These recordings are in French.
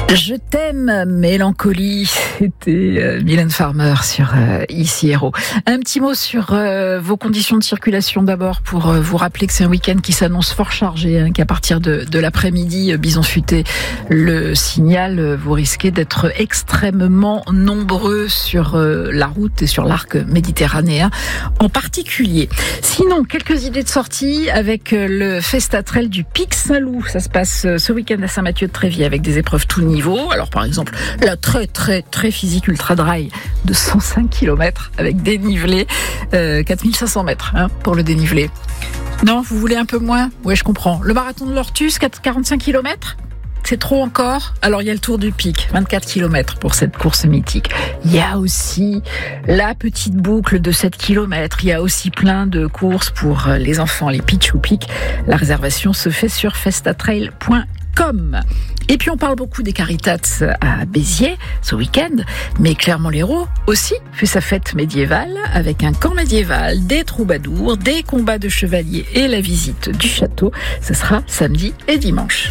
Je t'aime, mélancolie. C'était Mylène Farmer sur Ici Héros. Un petit mot sur vos conditions de circulation d'abord pour vous rappeler que c'est un week-end qui s'annonce fort chargé, qu'à partir de l'après-midi, Bison Futé le signal, vous risquez d'être extrêmement nombreux sur la route et sur l'arc méditerranéen en particulier. Sinon, quelques idées de sortie avec le Festatrail du Pic Saint-Loup. Ça se passe ce week-end à Saint-Mathieu-de-Tréviers avec des épreuves tout niveau. Alors par exemple, la très physique ultra dry de 105 km avec dénivelé 4500 mètres pour le dénivelé. Non, vous voulez un peu moins ? Ouais, je comprends. Le marathon de l'Ortus, 45 km ? C'est trop encore ? Alors il y a le Tour du Pic, 24 km pour cette course mythique. Il y a aussi la petite boucle de 7 km. Il y a aussi plein de courses pour les enfants, les pitch ou pic. La réservation se fait sur festatrail.com. Et puis on parle beaucoup des Caritats à Béziers ce week-end, mais Clermont-Lérault aussi fait sa fête médiévale avec un camp médiéval, des troubadours, des combats de chevaliers et la visite du château. Ce sera samedi et dimanche.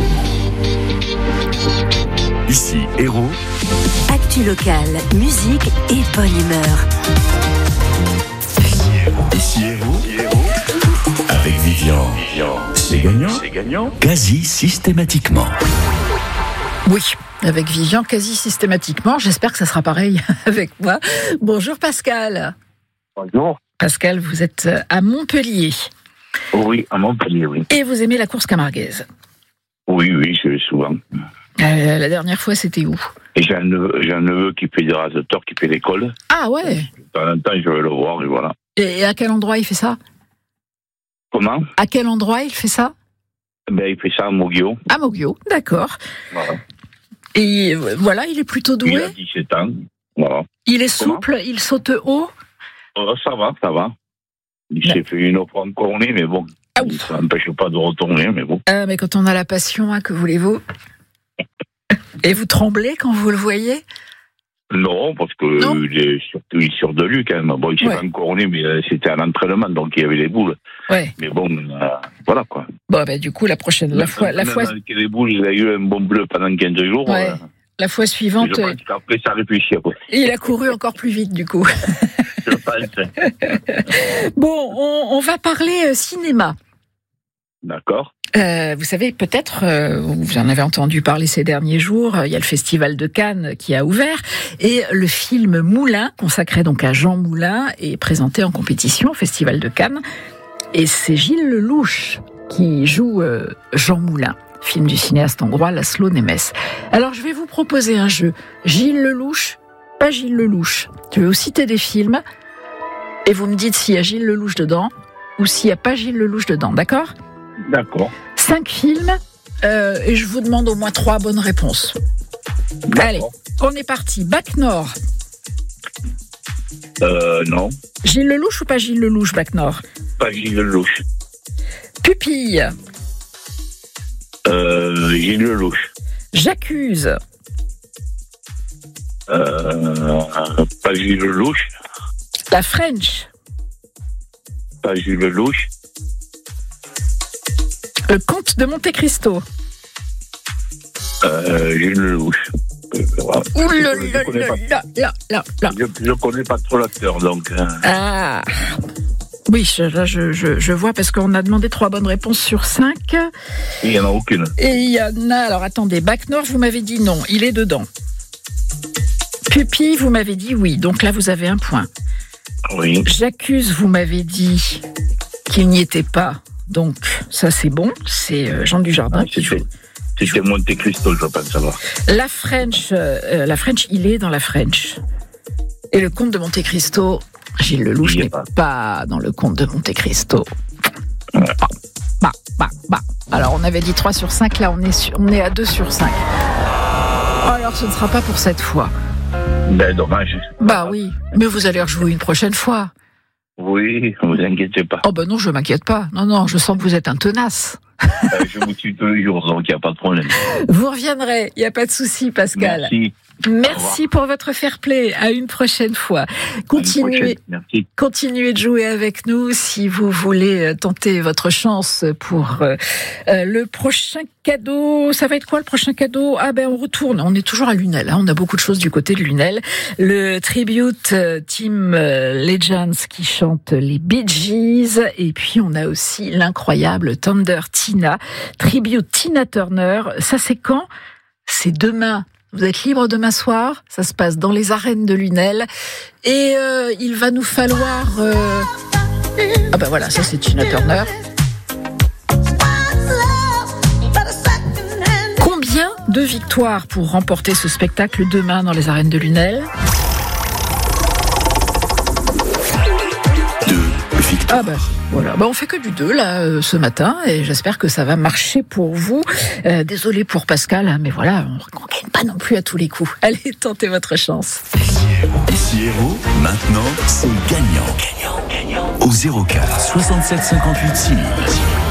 Ici Héros. Actu locale, musique et bonne humeur. Ici Héros. Avec Vivian. C'est gagnant. Quasi systématiquement. Oui, avec Vivian, quasi systématiquement. J'espère que ça sera pareil avec moi. Bonjour Pascal. Bonjour. Pascal, vous êtes à Montpellier. Oui, à Montpellier, oui. Et vous aimez la course camarguaise. Oui, je vais souvent. La dernière fois, c'était où ? Et j'ai un neveu qui fait des raseteurs, qui fait l'école. Ah ouais. De temps en temps, je vais le voir, et voilà. Et à quel endroit il fait ça ? Comment ? À quel endroit il fait ça ? Il fait ça à Moguio. À Moguio, d'accord. Voilà. Et voilà, il est plutôt doué. Il a 17 ans. Voilà. Il est souple, il saute haut. Ça va. Il s'est fait une offre en cornée, mais bon. Ça n'empêche pas de retourner, mais bon. Mais quand on a la passion, que voulez-vous ? Et vous tremblez quand vous le voyez ? Non, parce que il est sûr de lui quand même. Bon, il s'est pas corné, mais c'était à l'entraînement, donc il y avait les boules. Ouais. Mais bon, voilà quoi. Bon, du coup, la fois. Avec les boules, il a eu un bon bleu pendant 15 jours. Ouais. La fois suivante. Je pense qu'après, ça réfléchit après. Il a couru encore plus vite, du coup. Je pense. Bon, on va parler cinéma. D'accord. Vous savez, peut-être, vous en avez entendu parler ces derniers jours, il y a le Festival de Cannes qui a ouvert, et le film Moulin, consacré donc à Jean Moulin, est présenté en compétition au Festival de Cannes, et c'est Gilles Lelouch qui joue Jean Moulin, film du cinéaste hongrois László Nemes. Alors je vais vous proposer un jeu, Gilles Lelouch, pas Gilles Lelouch. Je vais vous citer des films, et vous me dites s'il y a Gilles Lelouch dedans, ou s'il n'y a pas Gilles Lelouch dedans, d'accord ? D'accord. 5 films, et je vous demande au moins 3 bonnes réponses. D'accord. Allez, on est parti. Bac Nord. Non. Gilles Lelouch ou pas Gilles Lelouch, Bac Nord ? Pas Gilles Lelouch. Pupille. Gilles Lelouch. J'accuse. Pas Gilles Lelouch. La French. Pas Gilles Lelouch. Le Comte de Monte Cristo. Gilles Lelouch. Ouh là. Je connais pas trop l'acteur, donc. Ah. Oui, je vois, parce qu'on a demandé 3 bonnes réponses sur 5. Il n'y en a aucune. Et il y en a, alors attendez, Bac Nord, vous m'avez dit non, il est dedans. Pupille, vous m'avez dit oui, donc là vous avez un point. Oui. J'accuse, vous m'avez dit qu'il n'y était pas. Donc, ça c'est bon, c'est Jean Dujardin qui joue. C'était Monte Cristo, je pense savoir. La French, il est dans la French. Et le Comte de Monte Cristo, Gilles Lelouch n'est pas dans le Comte de Monte Cristo. Ouais. Alors, on avait dit 3 sur 5, là on est à 2 sur 5. Alors, ce ne sera pas pour cette fois. Dommage. Oui, mais vous allez rejouer une prochaine fois. Oui, ne vous inquiétez pas. Oh non, je m'inquiète pas. Non, je sens que vous êtes un tenace. Je vous tue tous les jours, donc il n'y a pas de problème. Vous reviendrez, il n'y a pas de souci, Pascal. Merci. Merci pour votre fair play. À une prochaine fois. Continuez de jouer avec nous si vous voulez tenter votre chance pour le prochain cadeau. Ça va être quoi le prochain cadeau ? On retourne. On est toujours à Lunel. On a beaucoup de choses du côté de Lunel. Le tribute Team Legends qui chante les Bee Gees. Et puis on a aussi l'incroyable Thunder Tina. Tribute Tina Turner. Ça c'est quand ? C'est demain. Vous êtes libre demain soir, ça se passe dans les arènes de Lunel. Et il va nous falloir... voilà, ça c'est Tina Turner. Combien de victoires pour remporter ce spectacle demain dans les arènes de Lunel ? 2 victoires. Voilà. On fait que du 2 là ce matin et j'espère que ça va marcher pour vous. Désolé pour Pascal, mais voilà, on gagne pas non plus à tous les coups. Allez, tentez votre chance. Ici Héros, maintenant c'est gagnant. Au 04 67 58 6 000.